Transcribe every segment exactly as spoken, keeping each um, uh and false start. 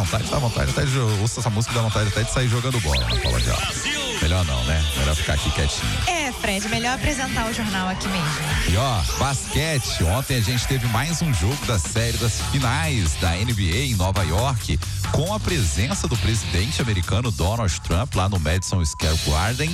vontade, dá vontade até de ouça essa música, dá vontade até de sair jogando bola na Paula de Alves. Melhor não, né? Melhor ficar aqui quietinho. É, Fred, melhor apresentar o jornal aqui mesmo. E ó, basquete, ontem a gente teve mais um jogo da série das finais da N B A em Nova York, com a presença do presidente americano Donald Trump lá no Madison Square Garden,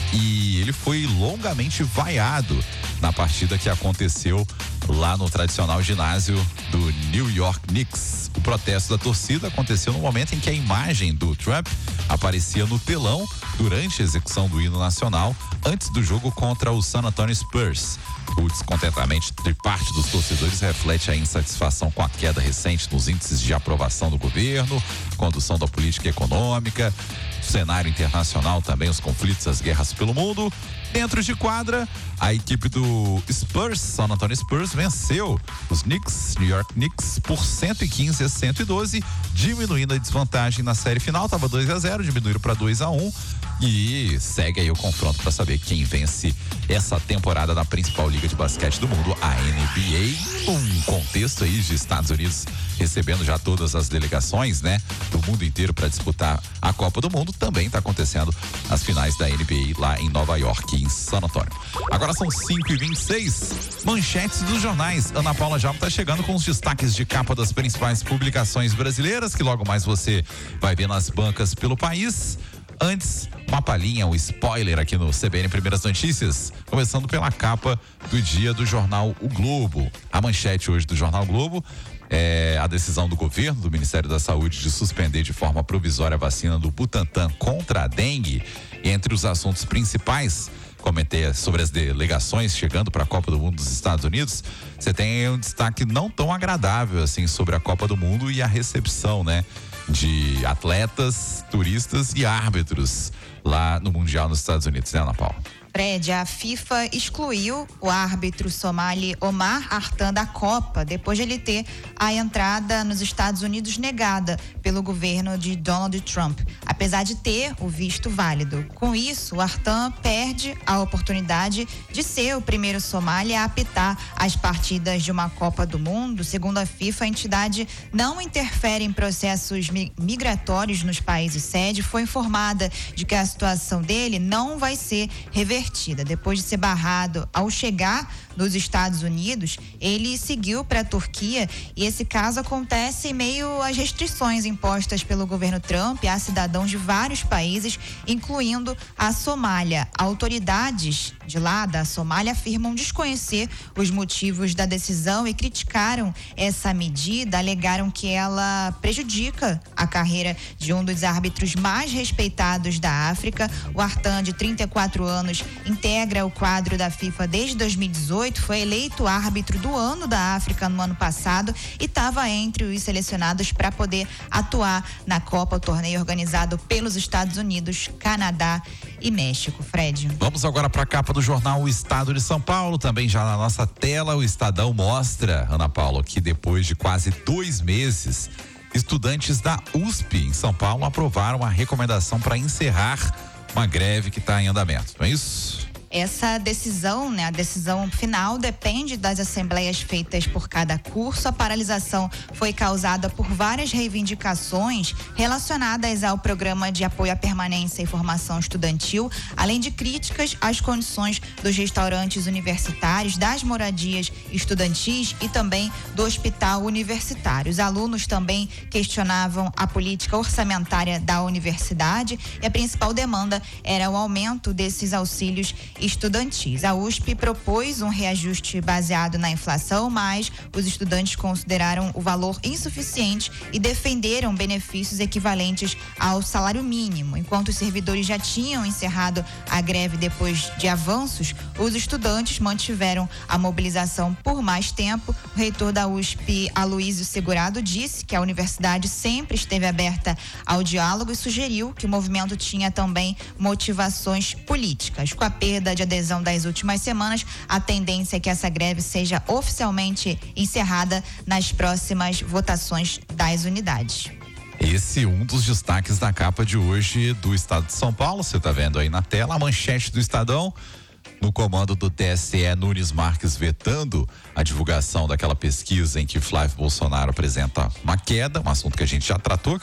e ele foi longamente vaiado na partida que aconteceu lá no tradicional ginásio do New York Knicks. O protesto da torcida aconteceu no momento em que a imagem do Trump aparecia no telão durante a execução do hino nacional, antes do jogo contra o San Antonio Spurs. O descontentamento de parte dos torcedores reflete a insatisfação com a queda recente nos índices de aprovação do governo, condução da política econômica, cenário internacional também, os conflitos, as guerras pelo mundo. Dentro de quadra, a equipe do Spurs, San Antonio Spurs, venceu os Knicks, New York Knicks, por cento e quinze a cento e doze, diminuindo a desvantagem na série final. Tava dois a zero, diminuíram para dois a um, e segue aí o confronto para saber quem vence essa temporada da principal liga de basquete do mundo, a N B A. Um contexto aí de Estados Unidos recebendo já todas as delegações, né, do mundo inteiro para disputar a Copa do Mundo. Também está acontecendo as finais da N B A lá em Nova York, em San Antônio. Agora são cinco e vinte e seis, manchetes dos jornais. Ana Paula Jalma está chegando com os destaques de capa das principais publicações brasileiras, que logo mais você vai ver nas bancas pelo país. Antes, uma palhinha, um spoiler aqui no C B N Primeiras Notícias, começando pela capa do dia do jornal O Globo. A manchete hoje do jornal O Globo é a decisão do governo, do Ministério da Saúde, de suspender de forma provisória a vacina do Butantan contra a dengue. Entre os assuntos principais, comentei sobre as delegações chegando para a Copa do Mundo dos Estados Unidos. Você tem um destaque não tão agradável assim sobre a Copa do Mundo e a recepção, né, de atletas, turistas e árbitros lá no Mundial nos Estados Unidos, né, Ana Paula? Fred, a FIFA excluiu o árbitro somali Omar Artan da Copa, depois de ele ter a entrada nos Estados Unidos negada pelo governo de Donald Trump, apesar de ter o visto válido. Com isso, o Artan perde a oportunidade de ser o primeiro somali a apitar as partidas de uma Copa do Mundo. Segundo a FIFA, a entidade não interfere em processos migratórios nos países sede. Foi informada de que a situação dele não vai ser revertida. Depois de ser barrado ao chegar nos Estados Unidos, ele seguiu para a Turquia, e esse caso acontece em meio às restrições impostas pelo governo Trump a cidadãos de vários países, incluindo a Somália. Autoridades de lá da Somália afirmam desconhecer os motivos da decisão e criticaram essa medida, alegaram que ela prejudica a carreira de um dos árbitros mais respeitados da África. O Artan, de trinta e quatro anos, integra o quadro da FIFA desde dois mil e dezoito, foi eleito árbitro do ano da África no ano passado e estava entre os selecionados para poder atuar na Copa, o torneio organizado pelos Estados Unidos, Canadá e México. Fred. Vamos agora para a capa do jornal O Estado de São Paulo, também já na nossa tela. O Estadão mostra, Ana Paula, que depois de quase dois meses, estudantes da U S P em São Paulo aprovaram a recomendação para encerrar uma greve que está em andamento, não é isso? Essa decisão, né, a decisão final depende das assembleias feitas por cada curso. A paralisação foi causada por várias reivindicações relacionadas ao programa de apoio à permanência e formação estudantil, além de críticas às condições dos restaurantes universitários, das moradias estudantis e também do hospital universitário. Os alunos também questionavam a política orçamentária da universidade, e a principal demanda era o aumento desses auxílios estudantis. A U S P propôs um reajuste baseado na inflação, mas os estudantes consideraram o valor insuficiente e defenderam benefícios equivalentes ao salário mínimo. Enquanto os servidores já tinham encerrado a greve depois de avanços, os estudantes mantiveram a mobilização por mais tempo. O reitor da U S P, Aloysio Segurado, disse que a universidade sempre esteve aberta ao diálogo e sugeriu que o movimento tinha também motivações políticas. Com a perda de adesão das últimas semanas, a tendência é que essa greve seja oficialmente encerrada nas próximas votações das unidades. Esse é um dos destaques da capa de hoje do Estado de São Paulo. Você está vendo aí na tela a manchete do Estadão. No comando do T S E, Nunes Marques vetando a divulgação daquela pesquisa em que Flávio Bolsonaro apresenta uma queda, um assunto que a gente já tratou,